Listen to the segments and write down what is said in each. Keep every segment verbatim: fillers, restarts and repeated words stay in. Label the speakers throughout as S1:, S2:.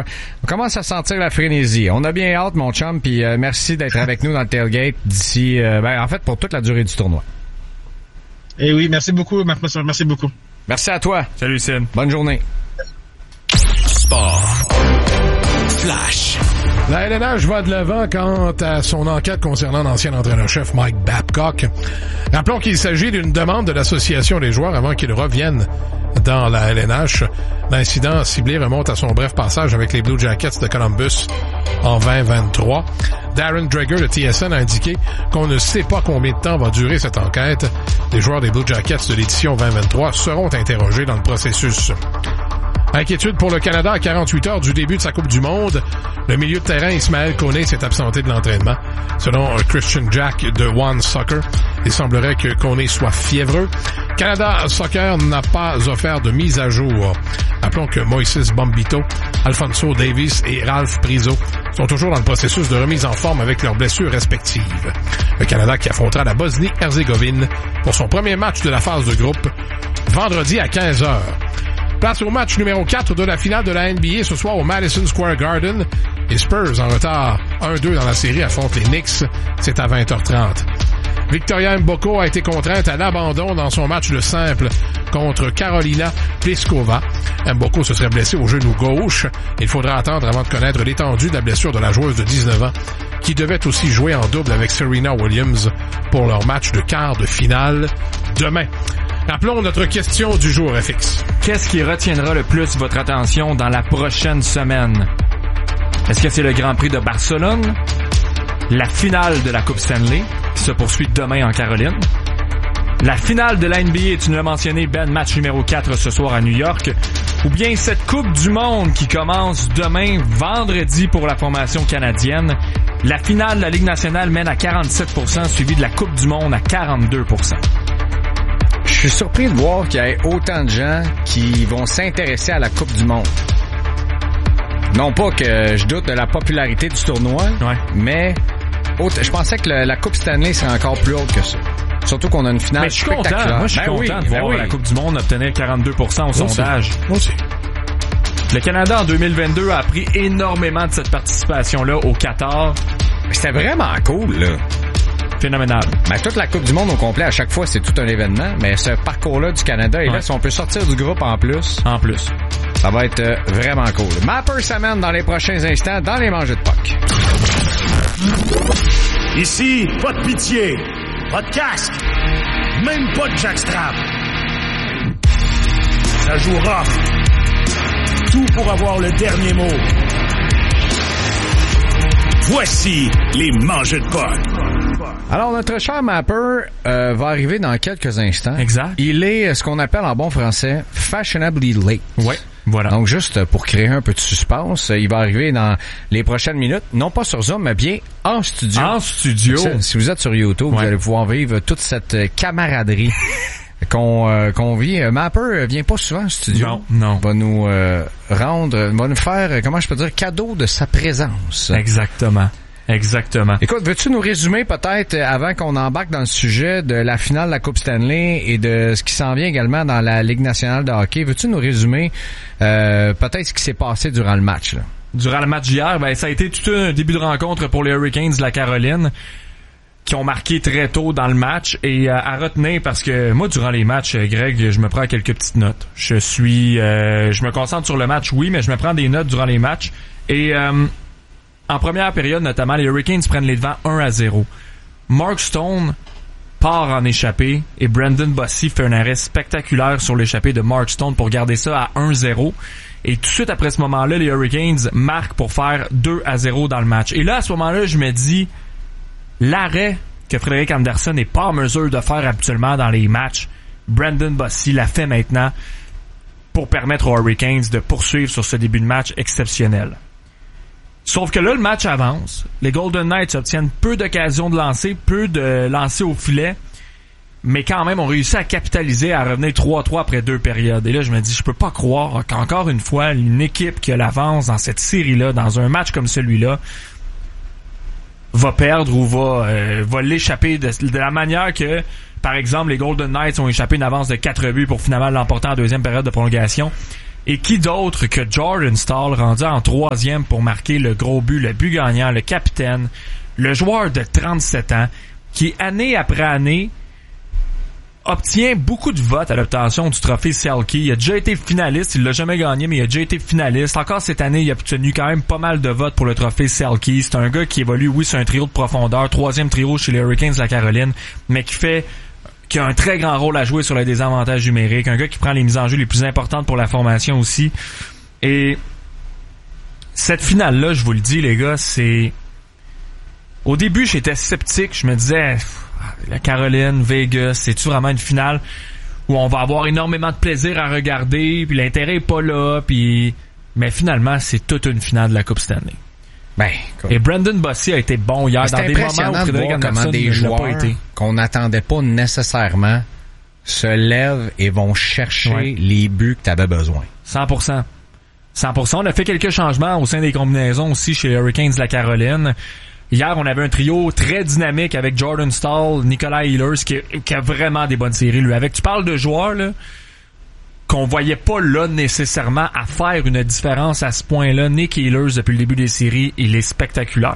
S1: heures. On commence à sentir la frénésie. On a bien hâte, mon chum, puis euh, merci d'être avec nous dans le tailgate d'ici, euh, ben, en fait, pour toute la durée du tournoi.
S2: Eh oui, merci beaucoup, merci beaucoup.
S1: Merci à toi.
S3: Salut, Sid.
S1: Bonne journée.
S4: Sport. Flash.
S5: La L N H va de l'avant quant à son enquête concernant l'ancien entraîneur-chef Mike Babcock. Rappelons qu'il s'agit d'une demande de l'association des joueurs avant qu'il revienne dans la L N H. L'incident ciblé remonte à son bref passage avec les Blue Jackets de Columbus en vingt vingt-trois. Darren Dreger de T S N a indiqué qu'on ne sait pas combien de temps va durer cette enquête. Les joueurs des Blue Jackets de l'édition vingt vingt-trois seront interrogés dans le processus. Inquiétude pour le Canada à quarante-huit heures du début de sa Coupe du Monde. Le milieu de terrain Ismaël Koné s'est absenté de l'entraînement. Selon Christian Jack de One Soccer, il semblerait que Koné soit fiévreux. Canada Soccer n'a pas offert de mise à jour. Rappelons que Moises Bombito, Alfonso Davis et Ralph Priso sont toujours dans le processus de remise en forme avec leurs blessures respectives. Le Canada qui affrontera la Bosnie-Herzégovine pour son premier match de la phase de groupe vendredi à quinze heures. Place au match numéro quatre de la finale de la N B A ce soir au Madison Square Garden. Les Spurs, en retard un deux dans la série, affrontent les Knicks. C'est à vingt heures trente. Victoria Mboko a été contrainte à l'abandon dans son match de simple contre Carolina Pliskova. Mboko se serait blessé au genou gauche. Il faudra attendre avant de connaître l'étendue de la blessure de la joueuse de dix-neuf ans qui devait aussi jouer en double avec Serena Williams pour leur match de quart de finale demain. Rappelons notre question du jour, F X.
S3: Qu'est-ce qui retiendra le plus votre attention dans la prochaine semaine? Est-ce que c'est le Grand Prix de Barcelone? La finale de la Coupe Stanley, qui se poursuit demain en Caroline? La finale de la N B A, tu nous l'as mentionné, Ben, match numéro quatre ce soir à New York? Ou bien cette Coupe du Monde qui commence demain, vendredi, pour la formation canadienne? La finale de la Ligue nationale mène à quarante-sept pour cent, suivie de la Coupe du Monde à quarante-deux pour cent.
S1: Je suis surpris de voir qu'il y ait autant de gens qui vont s'intéresser à la Coupe du Monde. Non pas que je doute de la popularité du tournoi,
S3: ouais.
S1: mais autre, je pensais que le, la Coupe Stanley serait encore plus haute que ça. Surtout qu'on a une finale
S3: mais je suis
S1: spectaculaire.
S3: Content. Moi, je suis
S1: ben
S3: content
S1: oui,
S3: de voir
S1: ben oui.
S3: la Coupe du Monde obtenir quarante-deux pour cent au
S5: Moi
S3: sondage.
S5: Aussi. Moi aussi.
S3: Le Canada, en deux mille vingt-deux, a appris énormément de cette participation-là au Qatar.
S1: C'était vraiment cool, là.
S3: Phénoménal.
S1: Ben, toute la Coupe du Monde au complet, à chaque fois, c'est tout un événement. Mais ce parcours-là du Canada, et
S3: ouais.
S1: là, si on peut sortir du groupe en plus...
S3: En plus.
S1: Ça va être euh, vraiment cool. Mapper s'amène dans les prochains instants dans les mangées de puck.
S6: Ici, pas de pitié, pas de casque, même pas de jackstrap. Ça joue rough. Tout pour avoir le dernier mot. Voici les mangées de puck.
S1: Alors, notre cher Mapper euh, va arriver dans quelques instants.
S3: Exact.
S1: Il est ce qu'on appelle en bon français « fashionably late ».
S3: Ouais. Voilà.
S1: Donc, juste pour créer un peu de suspense, il va arriver dans les prochaines minutes, non pas sur Zoom, mais bien en studio.
S3: En studio.
S1: Ça, si vous êtes sur YouTube, ouais. vous allez pouvoir vivre toute cette camaraderie qu'on euh, qu'on vit. Mapper vient pas souvent en studio.
S3: Non, non.
S1: Va nous euh, rendre, va nous faire, comment je peux dire, cadeau de sa présence.
S3: Exactement. Exactement.
S1: Écoute, veux-tu nous résumer peut-être, avant qu'on embarque dans le sujet de la finale de la Coupe Stanley et de ce qui s'en vient également dans la Ligue nationale de hockey, veux-tu nous résumer euh, peut-être ce qui s'est passé durant le match, là?
S3: Durant le match d'hier, ben ça a été tout un début de rencontre pour les Hurricanes de la Caroline qui ont marqué très tôt dans le match et euh, à retenir parce que moi durant les matchs, Greg, je me prends quelques petites notes. Je suis euh, je me concentre sur le match, oui, mais je me prends des notes durant les matchs et euh, en première période, notamment, les Hurricanes prennent les devants un à zéro. Mark Stone part en échappée et Brandon Bossy fait un arrêt spectaculaire sur l'échappée de Mark Stone pour garder ça à un zéro. Et tout de suite après ce moment-là, les Hurricanes marquent pour faire deux à zéro dans le match. Et là, à ce moment-là, je me dis, l'arrêt que Frédéric Andersen n'est pas en mesure de faire habituellement dans les matchs, Brandon Bossy l'a fait maintenant pour permettre aux Hurricanes de poursuivre sur ce début de match exceptionnel. Sauf que là, le match avance. Les Golden Knights obtiennent peu d'occasions de lancer, peu de lancers au filet, mais quand même, ont réussi à capitaliser, à revenir trois à trois après deux périodes. Et là, je me dis, je peux pas croire qu'encore une fois, une équipe qui a l'avance dans cette série-là, dans un match comme celui-là, va perdre ou va, euh, va l'échapper de, de la manière que, par exemple, les Golden Knights ont échappé une avance de quatre buts pour finalement l'emporter en deuxième période de prolongation. Et qui d'autre que Jordan Staal, rendu en troisième pour marquer le gros but, le but gagnant, le capitaine, le joueur de trente-sept ans, qui année après année obtient beaucoup de votes à l'obtention du trophée Selke. Il a déjà été finaliste, il l'a jamais gagné, mais il a déjà été finaliste. Encore cette année, il a obtenu quand même pas mal de votes pour le trophée Selke. C'est un gars qui évolue, oui, c'est un trio de profondeur, troisième trio chez les Hurricanes de la Caroline, mais qui fait qui a un très grand rôle à jouer sur les désavantages numériques, un gars qui prend les mises en jeu les plus importantes pour la formation aussi. Et cette finale-là, je vous le dis, les gars, c'est... Au début, j'étais sceptique, je me disais, la Caroline, Vegas, c'est-tu vraiment une finale où on va avoir énormément de plaisir à regarder, puis l'intérêt est pas là, puis... Mais finalement, c'est toute une finale de la Coupe Stanley.
S1: Ben,
S3: et Brendan Bossy a été bon hier dans des moments où Frédéric
S1: Anderson des joueurs qu'on n'attendait pas nécessairement se lèvent et vont chercher ouais. les buts que tu avais besoin.
S3: cent pour cent. cent pour cent. On a fait quelques changements au sein des combinaisons aussi chez les Hurricanes de la Caroline. Hier, on avait un trio très dynamique avec Jordan Staal, Nikolai Ehlers, qui, qui a vraiment des bonnes séries, lui. Avec, tu parles de joueurs, là, qu'on voyait pas là nécessairement à faire une différence à ce point-là. Nick Ehlers, depuis le début des séries, il est spectaculaire.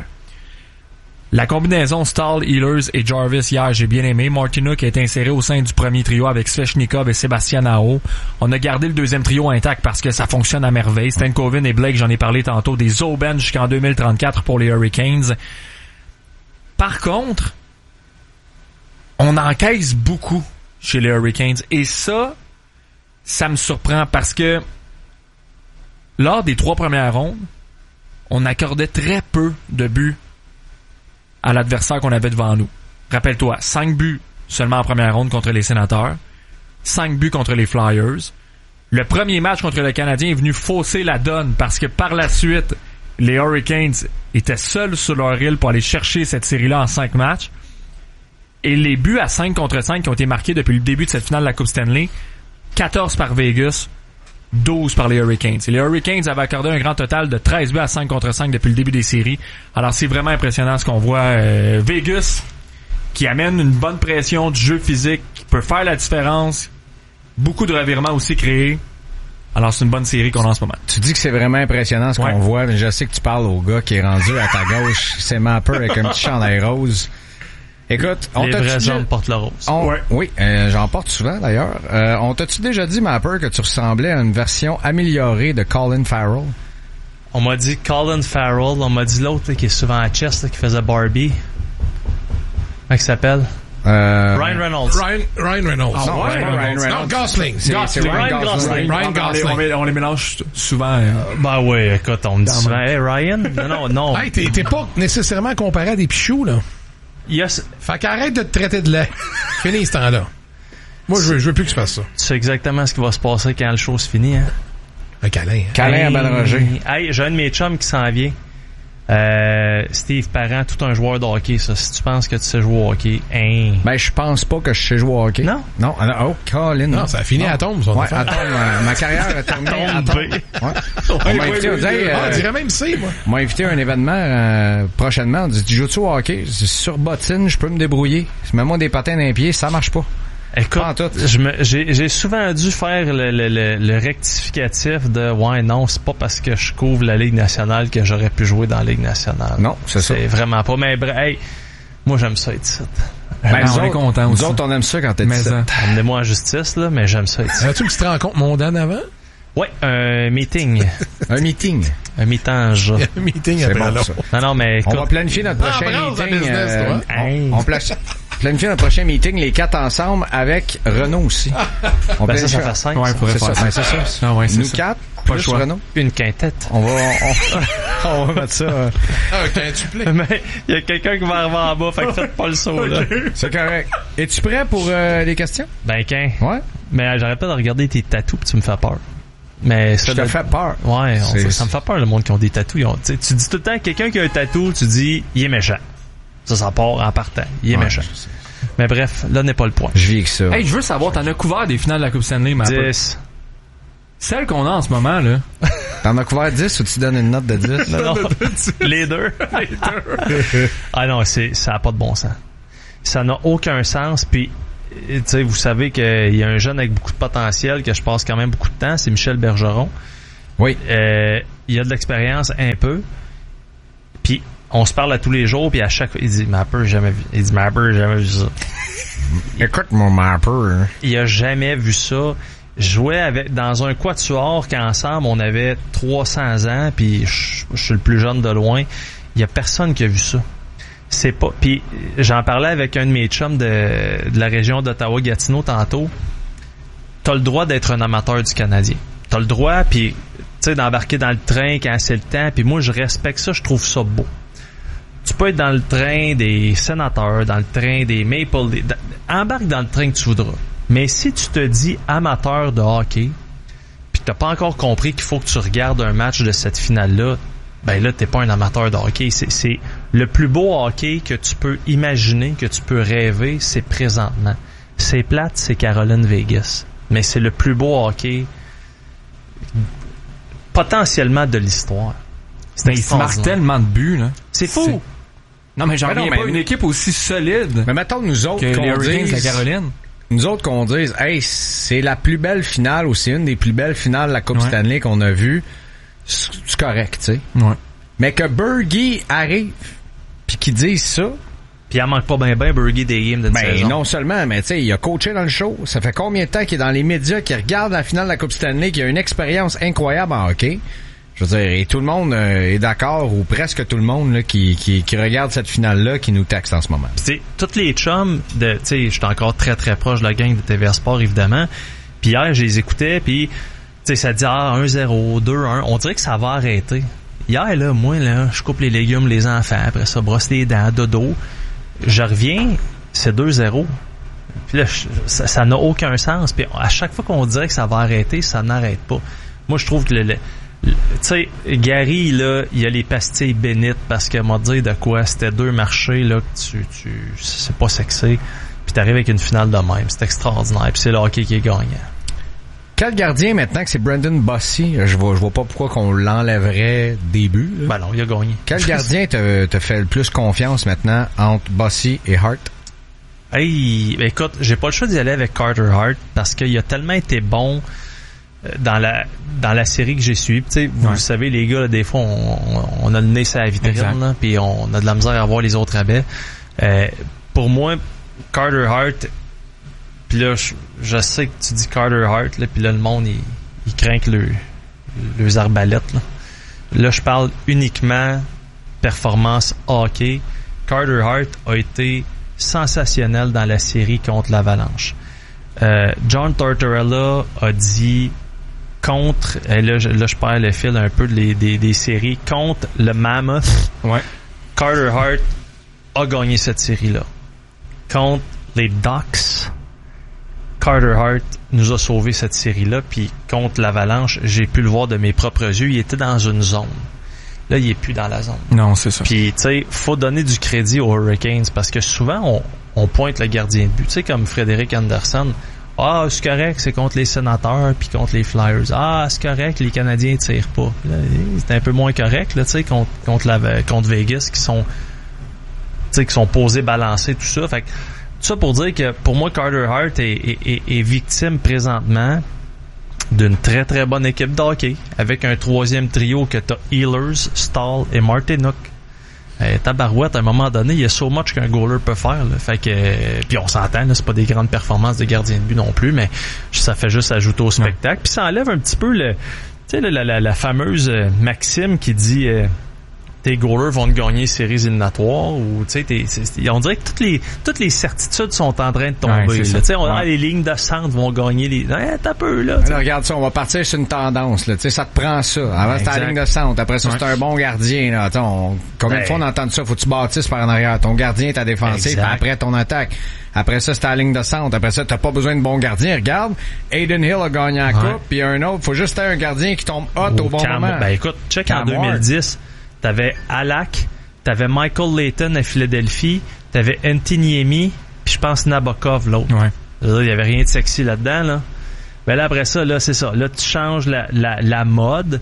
S3: La combinaison Staal, Ehlers et Jarvis hier, j'ai bien aimé. Martinook a été inséré au sein du premier trio avec Svechnikov et Sébastien Aho. On a gardé le deuxième trio intact parce que ça fonctionne à merveille. Stankoven et Blake, j'en ai parlé tantôt, des Zauben jusqu'en deux mille trente-quatre pour les Hurricanes. Par contre, on encaisse beaucoup chez les Hurricanes. Et ça... ça me surprend parce que lors des trois premières rondes, on accordait très peu de buts à l'adversaire qu'on avait devant nous. Rappelle-toi, cinq buts seulement en première ronde contre les Sénateurs, cinq buts contre les Flyers. Le premier match contre le Canadien est venu fausser la donne parce que par la suite, les Hurricanes étaient seuls sur leur île pour aller chercher cette série-là en cinq matchs. Et les buts à cinq contre cinq qui ont été marqués depuis le début de cette finale de la Coupe Stanley, quatorze par Vegas, douze par les Hurricanes. Et les Hurricanes avaient accordé un grand total de treize buts à cinq contre cinq depuis le début des séries. Alors c'est vraiment impressionnant ce qu'on voit. Euh, Vegas, qui amène une bonne pression du jeu physique, qui peut faire la différence. Beaucoup de revirements aussi créés. Alors c'est une bonne série qu'on a en ce moment.
S1: Tu dis que c'est vraiment impressionnant ce ouais. qu'on voit, mais je sais que tu parles au gars qui est rendu à ta gauche. C'est Mapper avec un petit chandail rose. Écoute, on
S7: les
S1: t'a
S7: vrais
S1: déjà...
S7: hommes portent le rose.
S1: On... Ouais. Oui, euh, j'en porte souvent d'ailleurs. Euh, on t'a-tu déjà dit, Mapper, que tu ressemblais à une version améliorée de Colin Farrell?
S7: On m'a dit Colin Farrell, on m'a dit l'autre là, qui est souvent à Chess, là, qui faisait Barbie. Comment il s'appelle?
S5: Euh,
S7: Ryan Reynolds.
S5: Ryan, Ryan Reynolds.
S1: Ah, non,
S5: ouais,
S1: Ryan
S5: Reynolds.
S1: Reynolds.
S5: Non, Gosling.
S1: C'est,
S5: Gosling.
S1: c'est Ryan,
S7: Ryan
S1: Gosling.
S7: Gosling.
S5: Ryan Gosling.
S3: On les, on les mélange souvent. Euh,
S7: ben oui, écoute, on me dit souvent, hey Ryan. Non, non, non.
S5: Hey, t'es, t'es pas nécessairement comparé à des pichous, là.
S7: Yes.
S5: Fait qu'arrête de te traiter de lait. Fini ce temps-là. Moi, je veux, je veux plus que tu fasses ça.
S7: Tu sais exactement ce qui va se passer quand le show se finit, hein?
S5: Un câlin. Hein?
S1: Câlin
S7: hey,
S1: à Ben Roger.
S7: Hey, j'ai un de mes chums qui s'en vient. Euh, Steve Parent, tout un joueur de hockey, ça. Si tu penses que tu sais jouer au hockey, hein.
S1: Ben, je pense pas que je sais jouer au hockey.
S7: Non?
S1: Non. Alors, oh, Colin.
S5: Non, ça a fini non. à tombe, son
S1: ouais,
S5: affaire.
S1: à tombe. ma, ma carrière a terminé à tombe. Ouais. On m'a invité, on dirait,
S5: ah,
S1: euh,
S5: on dirait même C, moi.
S1: On m'a invité à un événement, euh, prochainement. On dit, tu joues-tu au hockey? C'est sur bottine, je peux me débrouiller. Mets-moi des patins dans les pieds, ça marche pas.
S7: Écoute, je me, j'ai, j'ai souvent dû faire le, le, le, le rectificatif de ouais non, c'est pas parce que je couvre la Ligue nationale que j'aurais pu jouer dans la Ligue nationale.
S1: Non, c'est, c'est ça.
S7: C'est vraiment pas. Mais hey, moi j'aime ça être ici.
S1: Ben, ben,
S3: on est content aussi.
S1: Nous autres, on aime ça quand t'es ici.
S7: Amenez-moi en justice, là, mais j'aime ça être ici.
S5: As-tu une petite rencontre mondaine avant?
S7: Ouais, un meeting.
S1: un meeting.
S7: Un mitange.
S5: un meeting
S1: c'est
S5: après
S1: bon, ça.
S7: Non, non, mais écoute,
S1: on va planifier notre prochain
S5: ah,
S1: meeting.
S5: Business,
S1: euh,
S7: hey.
S1: on, on place, planifie notre prochain meeting, les quatre ensemble, avec Renaud aussi.
S7: On ben ça, ça fait cinq.
S3: Ouais,
S7: ça.
S3: faudrait
S1: c'est,
S3: faire
S1: ça,
S3: ça.
S1: c'est ça.
S3: Ah ouais, c'est
S1: Nous
S3: ça.
S1: quatre,
S3: Pas
S1: plus
S3: choix.
S1: Renaud.
S7: Une quintette.
S1: On va, on, on va mettre ça. Euh...
S5: Ah, un quintuplet.
S7: Mais il y a quelqu'un qui va arriver en bas, fait que faites pas le saut, là.
S1: C'est correct. Es-tu prêt pour euh, les questions?
S7: Ben, qu'un.
S1: Ouais.
S7: Mais j'arrête pas de regarder tes tatous pis tu me fais peur. Mais ça
S1: je te
S7: de...
S1: fais peur.
S7: Ouais, on,
S1: c'est...
S7: ça me fait peur le monde qui ont des tatous. Ont, tu dis tout le temps quelqu'un qui a un tatou, tu dis il est méchant. Ça, ça part en partant. Il est
S1: ouais,
S7: méchant. Mais bref, là n'est pas le point.
S1: Je vis avec ça.
S3: Hey, je veux savoir, t'en as couvert des finales de la Coupe Stanley, ma
S7: dix.
S3: Celle qu'on a en ce moment, là.
S1: T'en as couvert dix ou tu donnes une note de dix?
S7: Non, non. Les deux. Les deux. Ah non, c'est, ça a pas de bon sens. Ça n'a aucun sens. Puis tu sais, vous savez qu'il y a un jeune avec beaucoup de potentiel que je passe quand même beaucoup de temps, c'est Michel Bergeron.
S1: Oui.
S7: Euh, il a de l'expérience un peu. Puis on se parle à tous les jours, puis à chaque fois, il dit Mapper, j'ai jamais vu. Il dit Mapper, j'ai jamais vu ça.
S1: Écoute mon Mapper.
S7: Il a jamais vu ça. Je jouais avec dans un quatuor qu'ensemble on avait trois cents ans, puis je, je suis le plus jeune de loin. Il y a personne qui a vu ça. C'est pas. Puis j'en parlais avec un de mes chums de, de la région d'Ottawa-Gatineau tantôt. T'as le droit d'être un amateur du Canadien. T'as le droit, puis tu sais, d'embarquer dans le train quand c'est le temps. Puis moi, je respecte ça, je trouve ça beau. Tu peux être dans le train des sénateurs, dans le train des Maple Leafs. Embarque dans le train que tu voudras. Mais si tu te dis amateur de hockey, puis que t'as pas encore compris qu'il faut que tu regardes un match de cette finale-là, ben là, t'es pas un amateur de hockey. C'est, c'est le plus beau hockey que tu peux imaginer, que tu peux rêver, c'est présentement. C'est plate, c'est Caroline Vegas. Mais c'est le plus beau hockey potentiellement de l'histoire.
S3: C'est il se marque tellement de buts, là.
S7: C'est fou!
S3: C'est... Non, mais j'en
S1: mais
S3: reviens
S1: non,
S3: pas.
S1: mais
S3: Une équipe aussi solide
S1: Mais mettons, nous autres,
S3: que les
S1: qu'on
S3: Hurricanes
S1: dise,
S3: de la Caroline.
S1: nous autres qu'on dise, hey, c'est la plus belle finale, ou c'est une des plus belles finales de la Coupe
S3: Ouais.
S1: Stanley qu'on a vue, c'est c'est correct, tu sais.
S3: Ouais.
S1: Mais que Bergie arrive, puis qu'il dise ça,
S7: Puis il en manque pas ben ben Bergie des games d'une
S1: ben
S7: saison.
S1: non seulement, mais tu sais, il a coaché dans le show. Ça fait combien de temps qu'il est dans les médias, qu'il regarde la finale de la Coupe Stanley, qu'il a une expérience incroyable en hockey. Je veux dire, et tout le monde euh, est d'accord, ou presque tout le monde là, qui, qui, qui regarde cette finale-là, qui nous texte en ce moment.
S7: Pis tu sais, tous les chums de, tu sais, j'étais encore très très proche de la gang de T V R Sport évidemment. Puis hier, je les écoutais, puis tu sais, ça dit ah un zéro, deux un, on dirait que ça va arrêter. Hier là, moi là, je coupe les légumes, les enfants, après ça brosse les dents, dodo. Je reviens, c'est deux zéro. Puis là, je, ça, ça n'a aucun sens. Puis à chaque fois qu'on dirait que ça va arrêter, ça n'arrête pas. Moi, je trouve que le, le tu sais, Gary, là, il y a les pastilles bénites parce qu'elle m'a dit de quoi c'était deux marchés, là, que tu, tu, c'est pas sexy. Puis t'arrives avec une finale de même. C'est extraordinaire. Puis c'est le hockey qui est gagnant.
S1: Quel gardien maintenant que c'est Brendan Bossy? Je vois, je vois pas pourquoi qu'on l'enlèverait début. Là.
S7: Ben non, il a gagné.
S1: Quel gardien te, te fait le plus confiance maintenant entre Bossy et Hart?
S7: Hey, ben écoute, j'ai pas le choix d'y aller avec Carter Hart parce qu'il a tellement été bon dans la dans la série que j'ai suivie. Tu sais, vous
S3: ouais.
S7: le savez, les gars, là, des fois, on, on a le nez sur la vitrine, là, puis on a de la misère à voir les autres rabais. Euh, pour moi, Carter Hart, puis là, je, je sais que tu dis Carter Hart, là, puis là, le monde, il, il craint que le, les arbalètes. Là. là, je parle uniquement performance hockey. Carter Hart a été sensationnel dans la série contre l'Avalanche. Euh, John Tortorella a dit contre, et là je, là je perds le fil un peu des, des, des séries, contre le Mammoth.
S3: Ouais.
S7: Carter Hart a gagné cette série-là. Contre les Ducks, Carter Hart nous a sauvé cette série-là, puis contre l'Avalanche, j'ai pu le voir de mes propres yeux, il était dans une zone. Là, il est plus dans la zone.
S3: Non, c'est ça.
S7: Puis, tu sais, faut donner du crédit aux Hurricanes parce que souvent, on, on pointe le gardien de but. Tu sais, comme Frédéric Anderson. Ah, c'est correct, c'est contre les Sénateurs puis contre les Flyers. Ah, c'est correct, les Canadiens tirent pas. Là, c'est un peu moins correct, là, tu sais, contre, contre, la, contre Vegas qui sont, tu sais, qui sont posés, balancés, tout ça. Fait que, tout ça pour dire que, pour moi, Carter Hart est, est, est, est victime présentement d'une très très bonne équipe de hockey avec un troisième trio que t'as Ehlers, Stahl et Martinook. Euh, tabarouette, à un moment donné, il y a so much qu'un goaler peut faire. Là. Fait que euh, puis on s'entend, là, c'est pas des grandes performances de gardien de but non plus, mais ça fait juste ajouter au spectacle. Puis ça enlève un petit peu le, tu sais, la, la, la fameuse euh, maxime qui dit euh, tes goalers vont te gagner séries éliminatoires ou tu sais, on dirait que toutes les toutes les certitudes sont en train de tomber.
S3: Ouais,
S7: tu sais, on
S3: ouais.
S7: a les lignes de centre vont gagner les. Hein, t'as peu là.
S1: Alors, regarde ça, on va partir sur une tendance. Là. Tu sais, ça te prend ça. Avant, c'était la ligne de centre. Après ça,
S3: Ouais.
S1: c'est un bon gardien. Là. Attends, on- combien de
S7: Ben.
S1: fois on entend ça? Faut que tu bâtisses par en arrière. Ton gardien est ta défensive,
S7: Exact.
S1: puis après ton attaque. Après ça, c'est la ligne de centre. Après ça, t'as pas besoin de bon gardien. Regarde, Aiden Hill a gagné la
S7: Ouais.
S1: coupe, puis un autre. Faut juste avoir un gardien qui tombe hot au bon
S7: Cam-
S1: moment.
S7: Ben écoute, check
S1: Cam
S7: en deux mille dix, t'avais Alak, t'avais Michael Layton à Philadelphie, t'avais Antiniemi, puis je pense Nabokov l'autre.
S3: Ouais.
S7: Là, il y avait rien de sexy là-dedans là. Ben là après ça là, c'est ça. Là tu changes la la, la mode,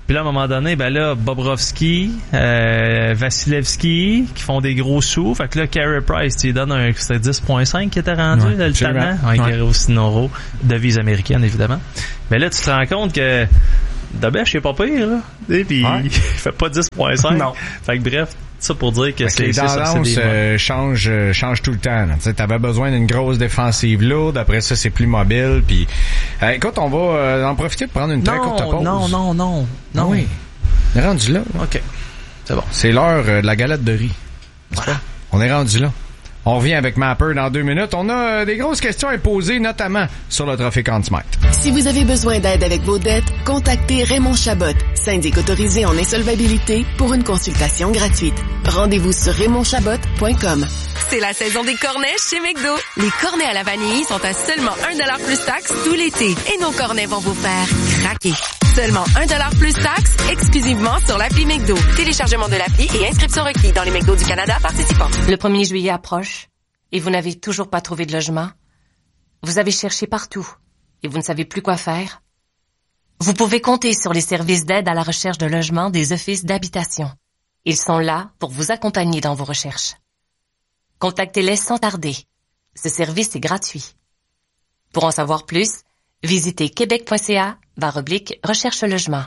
S7: Puis là, à un moment donné, ben là, Bobrovski, euh, Vasilevski, qui font des gros sous. Fait que là, Carey Price, tu lui donnes un, c'était dix virgule cinq qui était rendu,
S1: ouais,
S7: là, le talent.
S1: Ouais.
S7: Carey Sinoro, devise américaine, évidemment. Mais là, tu te rends compte que Dobèche, il est pas pire, là. Et puis, ouais. il fait pas dix virgule cinq. Non. Fait que bref, ça pour dire que c'est,
S1: les
S7: c'est ça, c'est des
S1: euh, changent, euh, changent tout le temps. Tu sais, t'avais besoin d'une grosse défensive lourde. Après ça, c'est plus mobile. Puis, euh, écoute, on va euh, en profiter pour prendre une très
S7: non,
S1: courte pause.
S7: Non, non, non, non.
S1: Oui. On est rendu là.
S7: OK. C'est bon.
S1: C'est l'heure euh, de la galette de riz. Voilà. On est rendu là. On revient avec Mapper dans deux minutes. On a euh, des grosses questions à poser, notamment sur le trophée Conn Smythe.
S8: Si vous avez besoin d'aide avec vos dettes, contactez Raymond Chabot, syndic autorisé en insolvabilité, pour une consultation gratuite. Rendez-vous sur raymond chabot point com.
S9: C'est la saison des cornets chez McDo. Les cornets à la vanille sont à seulement un dollar plus taxe tout l'été. Et nos cornets vont vous faire craquer. Seulement un dollar plus taxe, exclusivement sur l'appli McDo. Téléchargement de l'appli et inscription requis dans les McDo du Canada participants.
S10: Le premier juillet approche et vous n'avez toujours pas trouvé de logement. Vous avez cherché partout et vous ne savez plus quoi faire. Vous pouvez compter sur les services d'aide à la recherche de logement des offices d'habitation. Ils sont là pour vous accompagner dans vos recherches. Contactez-les sans tarder. Ce service est gratuit. Pour en savoir plus, visitez québec.ca barre oblique recherche logement.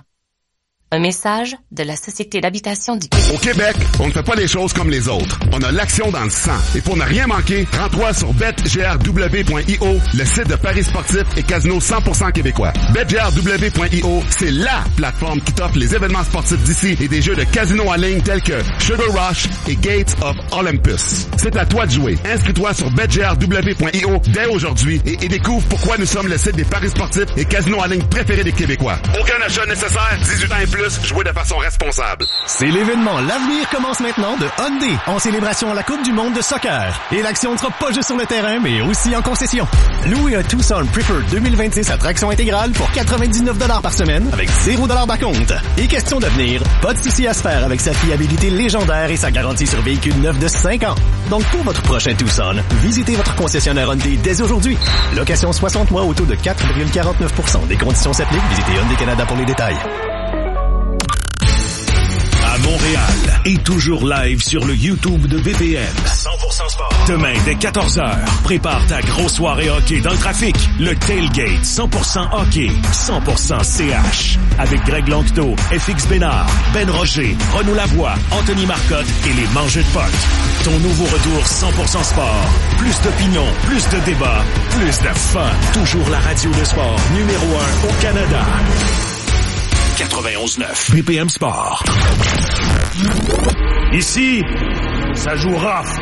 S10: Un message de la Société d'habitation du Québec.
S11: Au Québec, on ne fait pas les choses comme les autres. On a l'action dans le sang. Et pour ne rien manquer, rends-toi sur bet g r w point i o, le site de paris sportifs et casino cent pour cent québécois. bet g r w point i o, c'est LA plateforme qui t'offre les événements sportifs d'ici et des jeux de casino en ligne tels que Sugar Rush et Gates of Olympus. C'est à toi de jouer. Inscris-toi sur bet g r w point i o dès aujourd'hui et, et découvre pourquoi nous sommes le site des paris sportifs et casinos en ligne préférés des Québécois. Aucun achat nécessaire, dix-huit ans et plus. Jouer de façon responsable.
S12: C'est l'événement L'avenir commence maintenant de Hyundai en célébration à la Coupe du monde de soccer. Et l'action ne sera pas juste sur le terrain, mais aussi en concession. Louez un Tucson Preferred deux mille vingt-six à traction intégrale pour quatre-vingt-dix-neuf dollars par semaine avec zéro dollar par compte. Et question d'avenir, pas de souci à se faire avec sa fiabilité légendaire et sa garantie sur véhicule neuf de cinq ans. Donc pour votre prochain Tucson, visitez votre concessionnaire Hyundai dès aujourd'hui. Location soixante mois au taux de quatre virgule quarante-neuf pour cent. Des conditions s'appliquent. Visitez Hyundai Canada pour les détails.
S6: À Montréal et toujours live sur le YouTube de B P M. cent pour cent sport. Demain dès quatorze heures, prépare ta grosse soirée hockey dans le trafic. Le Tailgate cent pour cent hockey, cent pour cent C H. Avec Greg Lanctot, F X Bénard, Ben Roger, Renaud Lavoie, Anthony Marcotte et les Mangeux de Potes. Ton nouveau retour cent pour cent sport. Plus d'opinion, plus de débats, plus de fun. Toujours la radio de sport numéro un au Canada. quatre-vingt-onze neuf B P M Sport. Ici, ça joue rough.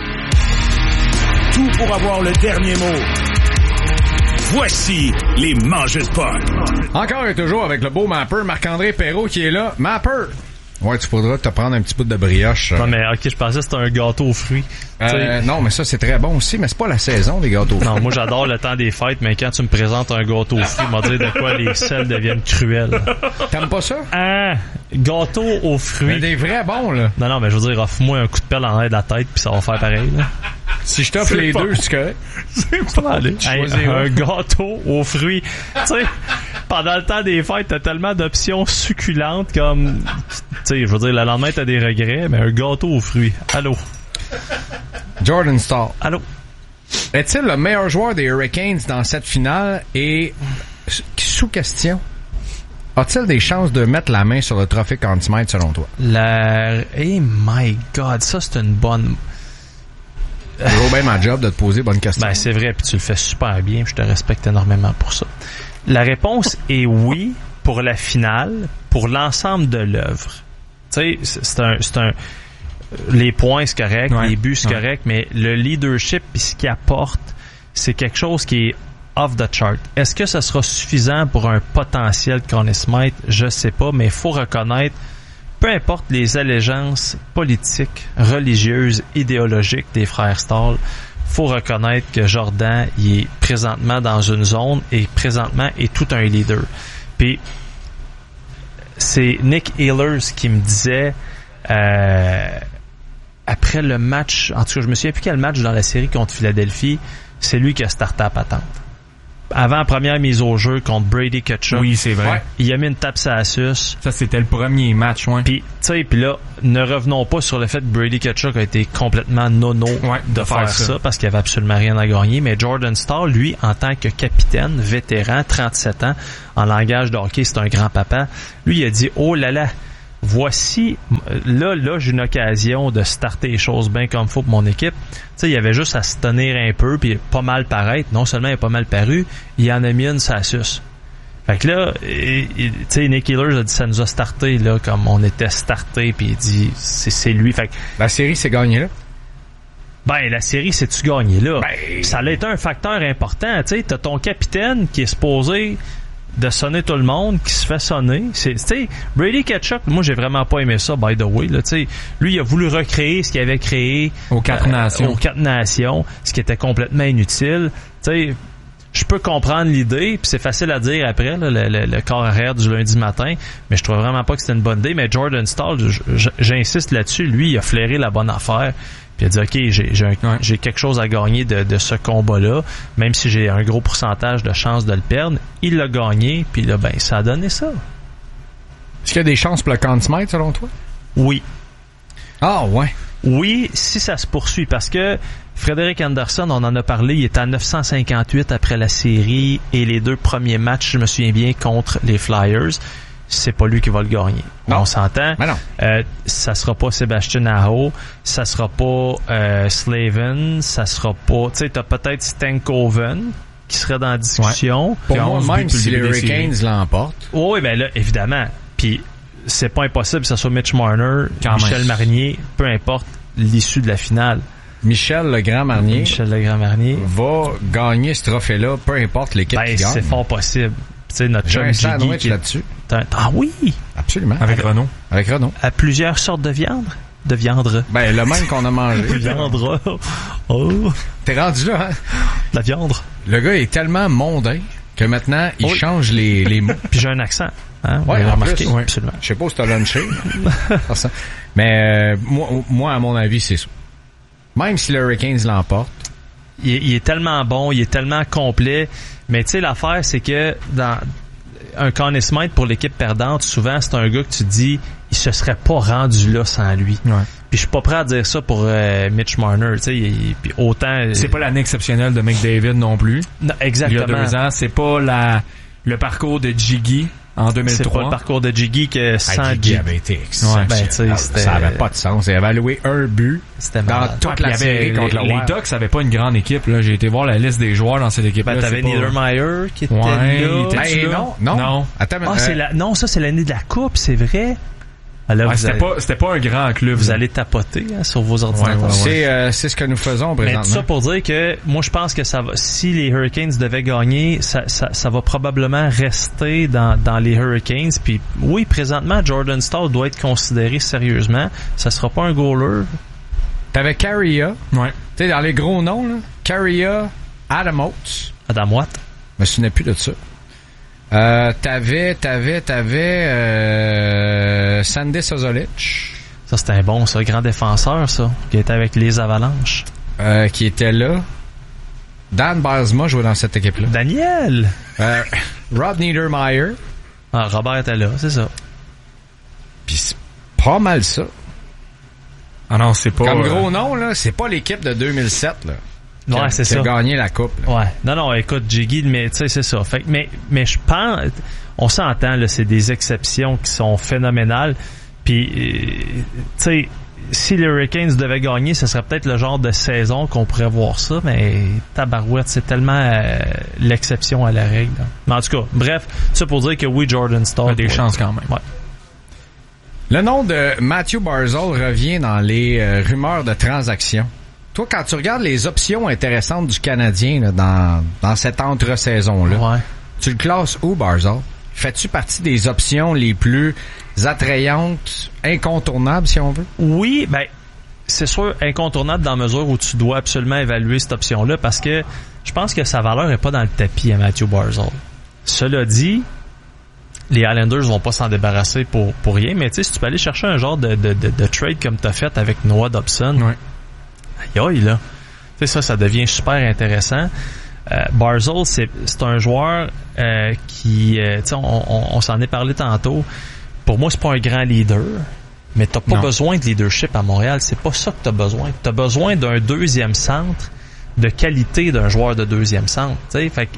S6: Tout pour avoir le dernier mot. Voici les Mangeux de Potes.
S1: Encore et toujours avec le beau Mapper, Marc-André Perrault qui est là. Mapper! Ouais, tu pourras te prendre un petit bout de brioche.
S7: Non, mais ok, je pensais que c'était un gâteau aux fruits.
S1: Euh, non, mais ça, c'est très bon aussi, mais c'est pas la saison des gâteaux aux fruits.
S7: Non, moi, j'adore le temps des fêtes, mais quand tu me présentes un gâteau aux fruits, m'a dit de quoi les sels deviennent cruels.
S1: T'aimes pas ça?
S7: Ah, gâteau aux fruits.
S1: Mais des vrais bons, là.
S7: Non, non, mais je veux dire, offre-moi un coup de pelle en l'air de la tête, puis ça va faire pareil, là.
S1: Si je t'offre les pas... deux, c'est correct.
S7: C'est pas aller. Hey, un gâteau aux fruits. Tu sais, pendant le temps des fêtes, t'as tellement d'options succulentes comme... Tu sais, je veux dire, le lendemain, t'as des regrets, mais un gâteau aux fruits. Allô?
S1: Jordan Staal.
S7: Allô?
S1: Est-il le meilleur joueur des Hurricanes dans cette finale et, sous question, a-t-il des chances de mettre la main sur le trophée Conn Smythe selon toi?
S7: La... Hey my God, ça c'est une bonne...
S1: C'est toujours bien ma job de te poser bonne question.
S7: Ben c'est vrai, puis tu le fais super bien, je te respecte énormément pour ça. La réponse est oui pour la finale, pour l'ensemble de l'œuvre. Tu sais, c'est un, c'est un, les points c'est correct, ouais, les buts c'est ouais. correct, mais le leadership et ce qu'il apporte, c'est quelque chose qui est off the chart. Est-ce que ça sera suffisant pour un potentiel Conn Smythe? Je sais pas, mais il faut reconnaître, peu importe les allégeances politiques, religieuses, idéologiques des frères Staal, faut reconnaître que Jordan il est présentement dans une zone et présentement est tout un leader. Puis c'est Nick Ehlers qui me disait euh, après le match, en tout cas je me souviens plus quel match dans la série contre Philadelphie, c'est lui qui a starté à patente. avant la première mise au jeu contre Brady Kachuk.
S3: Oui, c'est vrai.
S7: Ouais. Il a mis une tape sur la suce.
S3: Ça, c'était le premier match, ouais.
S7: Puis, tu sais, puis là, ne revenons pas sur le fait que Brady Kachuk a été complètement nono
S3: ouais,
S7: de faire ça, ça parce qu'il avait absolument rien à gagner. Mais Jordan Staal, lui, en tant que capitaine, vétéran, trente-sept ans, en langage de hockey, c'est un grand-papa, lui, il a dit, oh là là, voici, là, là, j'ai une occasion de starter les choses bien comme faut pour mon équipe. Tu sais, il y avait juste à se tenir un peu puis pas mal paraître. Non seulement il a pas mal paru, il en a mis une sa suce. Fait que là, tu sais, Nick Ehlers a dit ça nous a starté là comme on était starté puis il dit c'est c'est lui. Fait que
S1: la série s'est gagnée là.
S7: Ben la série c'est-tu gagné là.
S1: Ben...
S7: Ça a été un facteur important. Tu sais, t'as ton capitaine qui est supposé de sonner tout le monde, qui se fait sonner. C'est, tu sais, Brady Kachuk, moi j'ai vraiment pas aimé ça, by the way. Là, tu sais, lui il a voulu recréer ce qu'il avait créé
S3: aux quatre euh, nations,
S7: aux quatre nations, ce qui était complètement inutile. Tu sais, je peux comprendre l'idée, puis c'est facile à dire après là, le, le, le corps arrière du lundi matin, mais je trouve vraiment pas que c'était une bonne idée. Mais Jordan Staal, j'insiste là-dessus, lui il a flairé la bonne affaire. Puis il a dit ok, j'ai j'ai, un, ouais. j'ai quelque chose à gagner de, de ce combat-là, même si j'ai un gros pourcentage de chances de le perdre. Il l'a gagné, puis là ben ça a donné ça.
S1: Est-ce qu'il y a des chances pour le Conn Smythe selon toi?
S7: Oui.
S1: Ah ouais.
S7: Oui, si ça se poursuit, parce que Frédéric Anderson, on en a parlé, il est à neuf cent cinquante-huit après la série et les deux premiers matchs, je me souviens bien, contre les Flyers. C'est pas lui qui va le gagner.
S1: Non.
S7: On s'entend.
S1: Mais non.
S7: Euh, ça sera pas Sébastien Aho, ça sera pas euh, Slavin, ça sera pas... Tu sais, t'as peut-être Stankoven qui serait dans la discussion.
S1: Ouais. Pour moi, même si les Hurricanes l'emportent.
S7: Oh, oui, ben là, évidemment. Puis c'est pas impossible que ce soit Mitch Marner, Quand Michel même. Marnier, peu importe l'issue de la finale.
S1: Michel Legrand-Marnier
S7: Michel Legrand-Marnier
S1: va gagner ce trophée-là, peu importe l'équipe
S7: ben,
S1: qui gagne.
S7: C'est fort possible. Tu sais, notre
S1: J'ai un sandwich
S7: qui...
S1: là-dessus.
S7: Ah oui!
S1: Absolument.
S3: Avec, Avec Renaud.
S1: Avec Renaud.
S7: À plusieurs sortes de viande. De viande.
S1: Ben, le même qu'on a mangé.
S7: Viande. Oh.
S1: T'es rendu là, hein?
S7: La viande.
S1: Le gars est tellement mondain que maintenant, il oui. change les, les mots.
S7: Puis j'ai un accent. Hein?
S1: Ouais,
S7: en
S1: remarqué.
S7: Oui, absolument.
S1: Je sais pas si t'as lunché. Mais, euh, moi, moi, à mon avis, c'est ça. Même si le Hurricanes l'emporte.
S7: Il est, il est tellement bon, il est tellement complet. Mais tu sais, l'affaire, c'est que dans un Conn Smythe pour l'équipe perdante, souvent, c'est un gars que tu te dis, il se serait pas rendu là sans lui.
S1: Ouais.
S7: Puis je suis pas prêt à dire ça pour euh, Mitch Marner, tu sais, puis autant...
S3: C'est pas l'année exceptionnelle de McDavid non plus.
S7: Non, exactement.
S3: Il y a deux ans, c'est pas la le parcours de Jiggy en deux mille trois.
S7: C'est pas le parcours de Jiggy que sans
S1: ah, Jiggy avait été
S7: ouais, ben,
S1: ça, ça avait pas de sens. Il avait alloué un but
S7: c'était
S1: dans
S7: malade.
S1: toute la série contre le
S3: Les Ducks avaient pas une grande équipe. Là. J'ai été voir la liste des joueurs dans cette équipe-là.
S7: Ben, t'avais Niedermayer qui était
S3: ouais,
S7: là.
S1: Ben,
S7: là.
S1: Non, non.
S3: non.
S1: Attends,
S7: ah, euh... c'est la... non, ça, c'est l'année de la Coupe, c'est vrai.
S3: Alors, ouais, c'était allez... pas c'était pas un grand club.
S7: Vous là. Allez tapoter hein, sur vos ordinateurs. Ouais, ouais, ouais.
S1: C'est euh, c'est ce que nous faisons présentement.
S7: Mais tout ça pour dire que moi je pense que ça va si les Hurricanes devaient gagner, ça ça, ça va probablement rester dans dans les Hurricanes puis oui, présentement Jordan Staal doit être considéré sérieusement, ça sera pas un goaler.
S1: T'avais Carrier.
S3: Ouais.
S1: Tu sais dans les gros noms là, Carrier, Adam Oates.
S7: Adam Watt.
S1: Je me souvenais plus de ça. Euh, t'avais, t'avais, t'avais euh, Sandy Sozolic.
S7: Ça, c'était un bon, ça, grand défenseur, ça, qui était avec les Avalanches.
S1: Euh, qui était là. Dan Barsma jouait dans cette équipe-là.
S7: Daniel!
S1: Euh, Rod Niedermeyer.
S7: Ah, Robert était là, c'est ça.
S1: Puis c'est pas mal ça.
S3: Ah non, c'est pas...
S1: Comme
S3: euh...
S1: gros nom, là, c'est pas l'équipe de deux mille sept, là. Qui
S7: ouais,
S1: a,
S7: c'est
S1: qui
S7: ça.
S1: a gagné la coupe. Là.
S7: Ouais. Non, non, écoute, Jiggy, mais tu sais, c'est ça. Fait, mais, mais je pense, on s'entend, là, c'est des exceptions qui sont phénoménales. Puis, euh, tu sais, si les Hurricanes devaient gagner, ce serait peut-être le genre de saison qu'on pourrait voir ça, mais tabarouette, c'est tellement euh, l'exception à la règle. Là. Mais en tout cas, bref, ça pour dire que oui, Jordan Staal
S3: a des chances quand même.
S7: Ouais.
S1: Le nom de Matthew Barzal revient dans les euh, rumeurs de transactions. Toi, quand tu regardes les options intéressantes du Canadien là, dans, dans cette entre-saison-là,
S7: ouais.
S1: tu le classes où, Barzal? Fais-tu partie des options les plus attrayantes, incontournables, si on veut?
S7: Oui, ben c'est sûr incontournable dans la mesure où tu dois absolument évaluer cette option-là parce que je pense que sa valeur est pas dans le tapis à Matthew Barzal. Cela dit, les Islanders vont pas s'en débarrasser pour, pour rien, mais tu sais, si tu peux aller chercher un genre de, de, de, de trade comme tu as fait avec Noah Dobson...
S3: Ouais.
S7: Aïe aïe, là. Tu sais, ça, ça devient super intéressant. euh, Barzal, c'est, c'est un joueur euh, qui, euh, tu sais, on, on, on s'en est parlé tantôt. Pour moi, c'est pas un grand leader, mais t'as pas non. besoin de leadership à Montréal. C'est pas ça que t'as besoin. T'as besoin d'un deuxième centre de qualité d'un joueur de deuxième centre. Tu sais, fait que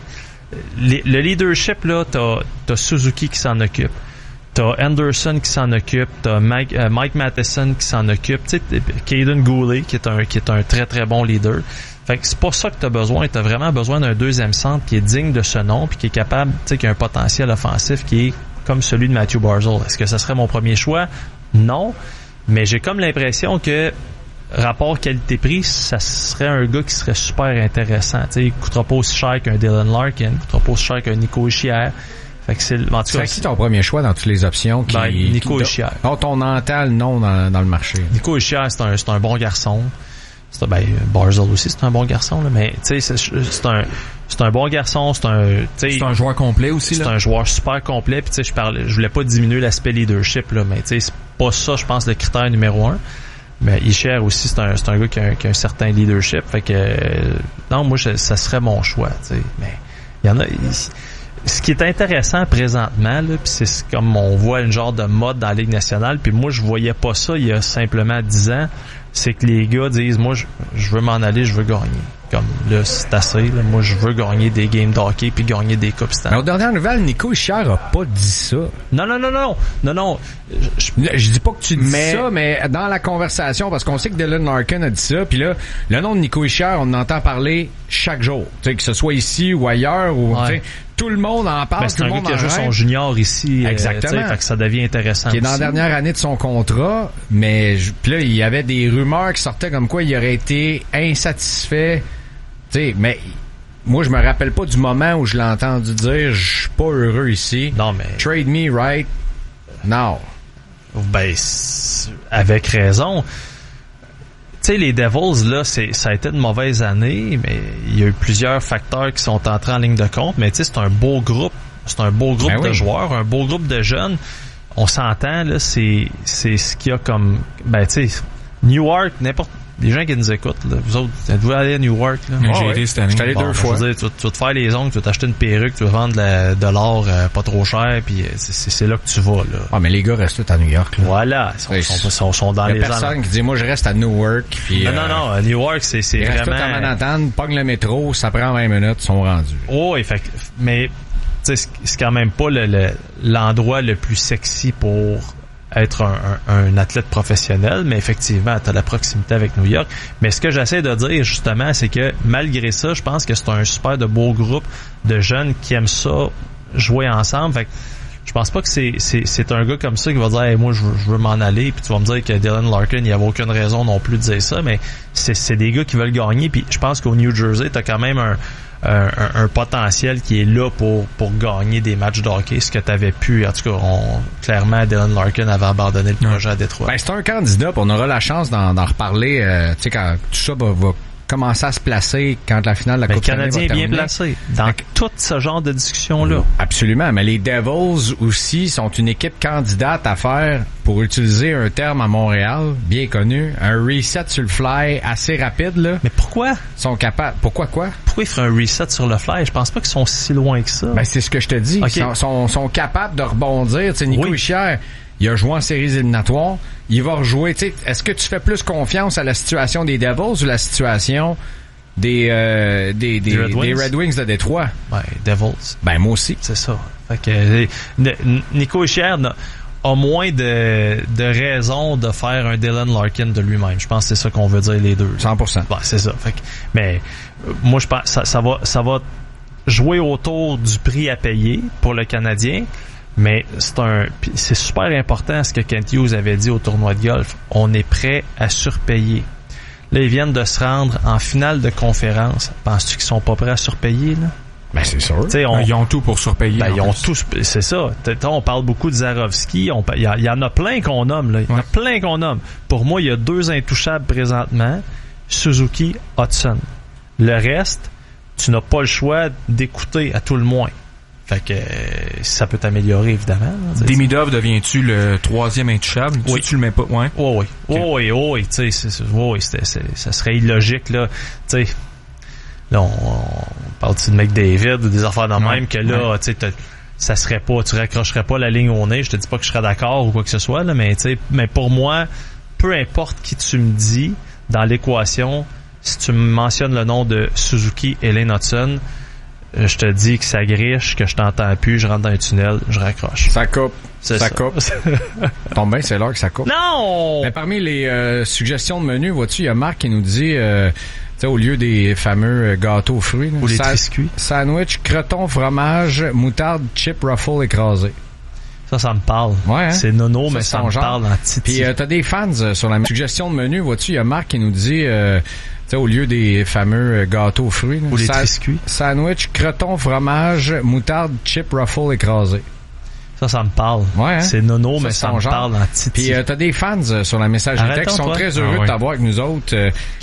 S7: le leadership là, t'as, t'as Suzuki qui s'en occupe. T'as Anderson qui s'en occupe, t'as Mike, euh, Mike Matheson qui s'en occupe, tu sais, Caden Goulet qui est un qui est un très très bon leader. Fait que c'est pas ça que t'as besoin. T'as vraiment besoin d'un deuxième centre qui est digne de ce nom puis qui est capable, tu sais, qui a un potentiel offensif qui est comme celui de Matthew Barzal. Est-ce que ça serait mon premier choix? Non. Mais j'ai comme l'impression que rapport qualité-prix, ça serait un gars qui serait super intéressant. Tu sais, il coûtera pas aussi cher qu'un Dylan Larkin, il coûtera pas aussi cher qu'un Nico Hischier. Fait que c'est, en tout cas,
S1: c'est qui ton premier choix dans toutes les options qui,
S7: ben, Nico Hischier.
S1: Oh, ton mental non dans, dans le marché.
S7: Nico Hischier, c'est un, c'est un bon garçon. C'est, ben, Barzal aussi, c'est un bon garçon, là, mais, tu sais, c'est, c'est un, c'est un bon garçon, c'est un, tu sais.
S3: C'est un joueur complet aussi,
S7: c'est
S3: là.
S7: C'est un joueur super complet, puis tu sais, je parlais, je voulais pas diminuer l'aspect leadership, là, mais tu sais, c'est pas ça, je pense, le critère numéro un. Mais Hischier aussi, c'est un, c'est un gars qui a un, qui a un certain leadership, fait que, euh, non, moi, je, ça serait mon choix, tu sais, mais, il y en a, il, ce qui est intéressant présentement, là, puis c'est comme on voit une genre de mode dans la Ligue nationale, puis moi je voyais pas ça il y a simplement dix ans, c'est que les gars disent moi je, je veux m'en aller, je veux gagner. Comme là c'est assez, là, moi je veux gagner des games d'hockey puis gagner des coupes Stanley.
S1: Mais aux dernières nouvelles, Nico Hischier a pas dit ça.
S7: Non non non non non non.
S1: Je, je dis pas que tu dis mais... ça, mais dans la conversation, parce qu'on sait que Dylan Larkin a dit ça, puis là le nom de Nico Hischier, on en entend parler chaque jour, tu sais que ce soit ici ou ailleurs ou ouais. Tout le monde en parle.
S7: Ben, c'est
S1: tout
S7: un
S1: le
S7: gars
S1: monde
S7: qui a juste son junior ici.
S1: Exactement.
S7: Euh, fait que ça devient intéressant.
S1: Qui est dans la dernière année de son contrat, mais puis là, il y avait des rumeurs qui sortaient comme quoi il aurait été insatisfait. Tu sais, mais moi, je me rappelle pas du moment où je l'ai entendu dire « Je suis pas heureux ici.
S7: Non, mais...
S1: Trade me right now. »
S7: Ben, avec raison. Tu sais, les Devils, là, c'est, ça a été une mauvaise année, mais il y a eu plusieurs facteurs qui sont entrés en ligne de compte. Mais tu sais, c'est un beau groupe. C'est un beau groupe ben de oui. joueurs, un beau groupe de jeunes. On s'entend, là, c'est, c'est ce qu'il y a comme... Ben, tu sais, Newark, n'importe... Les gens qui nous écoutent, là, vous autres, vous allez aller à Newark, là?
S3: Oh, j'ai ouais. été cette année.
S1: J'étais allé
S7: bon,
S1: deux fois.
S7: Je veux dire, tu, tu vas te faire les ongles, tu vas t'acheter une perruque, tu vas vendre de, la, de l'or euh, pas trop cher, puis c'est, c'est, c'est là que tu vas, là.
S1: Ah, mais les gars restent tous à New York, là.
S7: Voilà. Ils sont, sont, sont, sont dans les...
S1: Il y a personne qui dit, moi, je reste à Newark, puis...
S7: Non, euh, non, non, Newark, c'est, c'est
S1: ils
S7: vraiment...
S1: Ils restent tous à Manhattan, pognent le métro, ça prend vingt minutes, ils sont rendus.
S7: Oh, oui, fait mais, tu sais, c'est quand même pas le, le, l'endroit le plus sexy pour... être un, un, un athlète professionnel, mais effectivement, tu as la proximité avec New York. Mais ce que j'essaie de dire, justement, c'est que malgré ça, je pense que c'est un super de beau groupe de jeunes qui aiment ça, jouer ensemble. Fait que je pense pas que c'est, c'est, c'est un gars comme ça qui va dire hey, « moi, je veux, je veux m'en aller », puis tu vas me dire que Dylan Larkin, il n'y avait aucune raison non plus de dire ça, mais c'est, c'est des gars qui veulent gagner, puis je pense qu'au New Jersey, tu as quand même un Un, un, un potentiel qui est là pour pour gagner des matchs de hockey, ce que tu avais pu, en tout cas, on, clairement, Dylan Larkin avait abandonné le projet à Détroit.
S1: Ben, c'est un candidat, puis on aura la chance d'en, d'en reparler, euh, tu sais, quand tout ça va, va commencer à se placer quand la finale de la
S7: ben,
S1: Coupe Stanley va
S7: terminer. Le Canadien est bien placé dans
S1: donc,
S7: tout ce genre de discussion-là.
S1: Absolument, mais les Devils aussi sont une équipe candidate à faire, pour utiliser un terme à Montréal, bien connu, un reset sur le fly assez rapide, là.
S7: Mais pourquoi?
S1: Ils sont capables. Pourquoi quoi?
S7: Pourquoi ils feraient un reset sur le fly? Je pense pas qu'ils sont si loin que ça.
S1: Ben, c'est ce que je te dis. Okay. Ils sont, sont, sont capables de rebondir. Tu sais, Nico oui. Hischier, il a joué en séries éliminatoires. Il va rejouer. Tu sais, est-ce que tu fais plus confiance à la situation des Devils ou la situation des, euh, des, des, des, Red, des Red Wings de Détroit?
S7: Ben, Devils.
S1: Ben, moi aussi.
S7: C'est ça. Fait que, Nico Hischier a moins de, de raisons de faire un Dylan Larkin de lui-même. Je pense que c'est ça qu'on veut dire les deux.
S1: cent pour cent.
S7: Ben, c'est ça. Fait que, mais moi, je pense ça, ça va ça va jouer autour du prix à payer pour le Canadien. Mais c'est un c'est super important ce que Kent Hughes avait dit au tournoi de golf. On est prêt à surpayer. Là, ils viennent de se rendre en finale de conférence. Penses-tu qu'ils sont pas prêts à surpayer, là?
S1: Ben, c'est sûr.
S3: On, ils ont tout pour surpayer.
S7: Ben, ils ont tout, c'est ça. T'sais, on parle beaucoup de Zarovski. Il y, y en a plein qu'on nomme, là. Il y en a plein qu'on nomme. Pour moi, il y a deux intouchables présentement. Suzuki, Hudson. Le reste, tu n'as pas le choix d'écouter à tout le moins. Fait que, euh, ça peut t'améliorer, évidemment.
S3: Demidov, deviens-tu le troisième intouchable?
S7: Oui.
S3: Tu, tu le mets pas, ouais?
S7: Oui, oui. Okay. Oui, oui, tu sais, c'est, oui, c'est, c'est, ça serait illogique, là. Tu sais. là, on, on parle-tu de McDavid ou des affaires de
S1: Ouais,
S7: même que là,
S1: ouais.
S7: tu sais, ça serait pas, tu raccrocherais pas la ligne au nez. Je te dis pas que je serais d'accord ou quoi que ce soit, là, mais tu sais, mais pour moi, peu importe qui tu me dis dans l'équation, si tu me mentionnes le nom de Suzuki et Lane Hudson, je te dis que ça griche, que je t'entends plus, je rentre dans un tunnel, je raccroche.
S1: Ça coupe.
S7: C'est
S1: ça,
S7: ça.
S1: coupe. Tombe bien, c'est l'heure que ça coupe.
S7: Non!
S1: Mais parmi les euh, suggestions de menu, vois-tu, il y a Marc qui nous dit, euh, tu sais, au lieu des fameux gâteaux aux fruits, là,
S7: ou les
S1: sa-
S7: triscuits.
S1: Sandwich, croton, fromage, moutarde, chip, ruffle écrasé.
S7: Ça, ça me parle.
S1: Ouais, hein?
S7: C'est nono,
S1: Ça,
S7: mais
S1: c'est
S7: ça
S1: ton
S7: me
S1: genre.
S7: parle en titi.
S1: Puis euh, t'as des fans euh, sur la suggestion de menu, vois-tu, il y a Marc qui nous dit, euh, tu sais, au lieu des fameux gâteaux aux fruits, là,
S7: ou les
S1: sa-
S7: triscuits.
S1: Sandwich, croton, fromage, moutarde, chip, ruffle écrasé.
S7: Ça, ça me parle.
S1: Ouais, hein?
S7: C'est nono,
S1: Ça,
S7: mais
S1: c'est
S7: ça
S1: ton
S7: me
S1: genre.
S7: parle en titi.
S1: Puis euh, t'as des fans euh, sur la messagerie
S7: Arrête
S1: texte qui sont
S7: donc,
S1: très
S7: toi.
S1: heureux
S3: Ah
S1: de
S3: ouais.
S1: t'avoir avec nous autres. euh,